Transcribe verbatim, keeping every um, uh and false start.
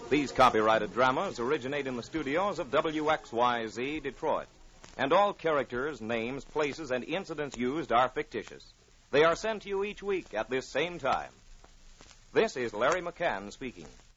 These copyrighted dramas originate in the studios of W X Y Z Detroit, and all characters, names, places, and incidents used are fictitious. They are sent to you each week at this same time. This is Larry McCann speaking.